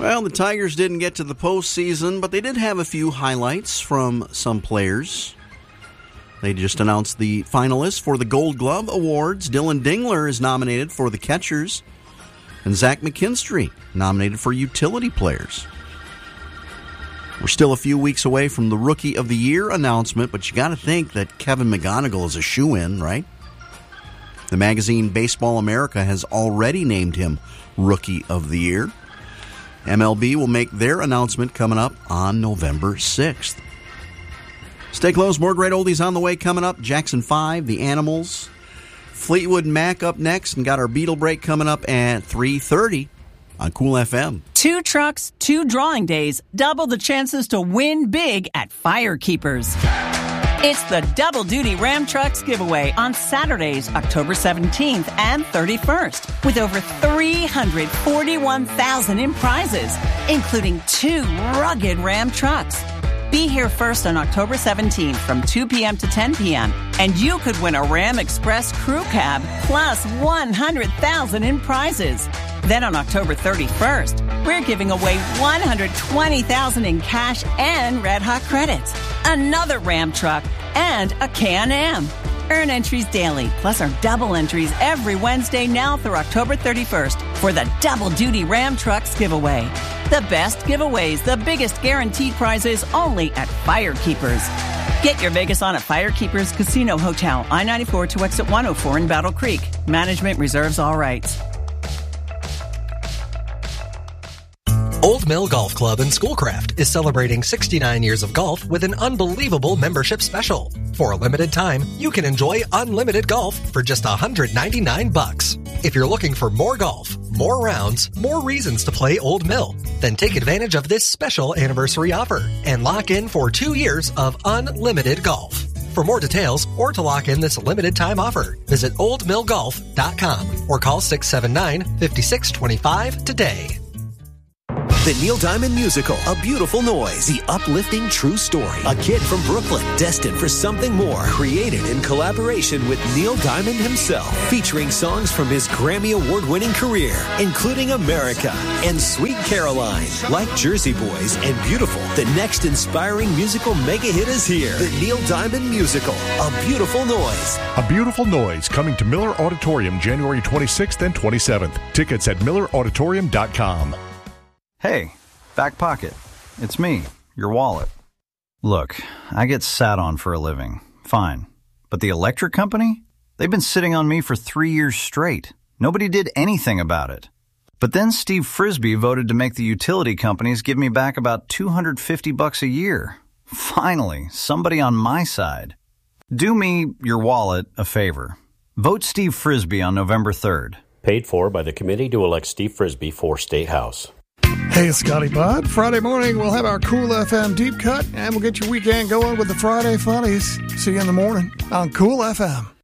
Well, the Tigers didn't get to the postseason, but they did have a few highlights from some players. They just announced the finalists for the Gold Glove Awards. Dylan Dingler is nominated for the catchers, and Zach McKinstry nominated for utility players. We're still a few weeks away from the Rookie of the Year announcement, but you got to think that Kevin McGonigal is a shoo-in, right? The magazine Baseball America has already named him Rookie of the Year. MLB will make their announcement coming up on November 6th. Stay close, more great oldies on the way coming up. Jackson 5, The Animals, Fleetwood Mac up next, and got our Beatle break coming up at 3:30 on Cool FM. 2 trucks, 2 drawing days, double the chances to win big at Firekeepers. It's the Double Duty Ram Trucks giveaway on Saturdays, October 17th and 31st, with over $341,000 in prizes, including 2 rugged Ram trucks. Be here first on October 17th from 2 p.m. to 10 p.m., and you could win a Ram Express crew cab plus $100,000 in prizes. Then on October 31st, we're giving away $120,000 in cash and Red Hot credits, another Ram truck, and a Can-Am. Earn entries daily, plus our double entries every Wednesday now through October 31st for the Double Duty Ram Trucks giveaway. The best giveaways, the biggest guaranteed prizes, only at Firekeepers. Get your Vegas on at Firekeepers Casino Hotel, I-94 to exit 104 in Battle Creek. Management reserves all rights. Old Mill Golf Club in Schoolcraft is celebrating 69 years of golf with an unbelievable membership special. For a limited time, you can enjoy unlimited golf for just $199. If you're looking for more golf, more rounds, more reasons to play Old Mill, then take advantage of this special anniversary offer and lock in for 2 years of unlimited golf. For more details or to lock in this limited time offer, visit oldmillgolf.com or call 679-5625 today. The Neil Diamond Musical, A Beautiful Noise. The uplifting true story. A kid from Brooklyn, destined for something more. Created in collaboration with Neil Diamond himself. Featuring songs from his Grammy Award-winning career, including America and Sweet Caroline. Like Jersey Boys and Beautiful, the next inspiring musical mega hit is here. The Neil Diamond Musical, A Beautiful Noise. A Beautiful Noise, coming to Miller Auditorium January 26th and 27th. Tickets at millerauditorium.com. Hey, back pocket. It's me, your wallet. Look, I get sat on for a living. Fine. But the electric company? They've been sitting on me for 3 years straight. Nobody did anything about it. But then Steve Frisbee voted to make the utility companies give me back about $250 a year. Finally, somebody on my side. Do me, your wallet, a favor. Vote Steve Frisbee on November 3rd. Paid for by the committee to elect Steve Frisbee for State House. Hey, it's Scotty Bud. Friday morning, we'll have our Cool FM Deep Cut, and we'll get your weekend going with the Friday Funnies. See you in the morning on Cool FM.